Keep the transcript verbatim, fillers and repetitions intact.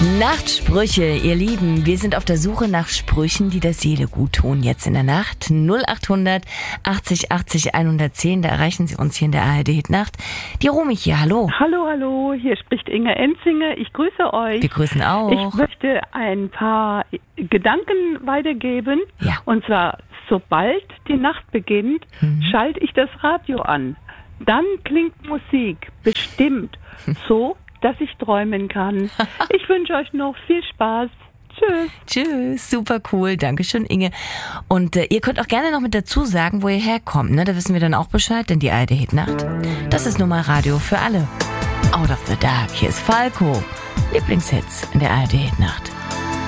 Nachtsprüche, ihr Lieben. Wir sind auf der Suche nach Sprüchen, die der Seele gut tun. Jetzt in der Nacht. null acht hundert achtzig achtzig hundertzehn. Da erreichen Sie uns hier in der A R D Hitnacht. Die Romy hier, hallo. Hallo, hallo. Hier spricht Inge Enzinger. Ich grüße euch. Wir grüßen auch. Ich möchte ein paar Gedanken weitergeben. Ja. Und zwar, sobald die Nacht beginnt, mhm. schalte ich das Radio an. Dann klingt Musik. Bestimmt. So, dass ich träumen kann. Ich wünsche euch noch viel Spaß. Tschüss. Tschüss, super cool. Dankeschön, Inge. Und äh, ihr könnt auch gerne noch mit dazu sagen, wo ihr herkommt. Ne? Da wissen wir dann auch Bescheid, denn die A R D Hitnacht, das ist nun mal Radio für alle. Out of the Dark, hier ist Falco. Lieblingshits in der A R D Hitnacht.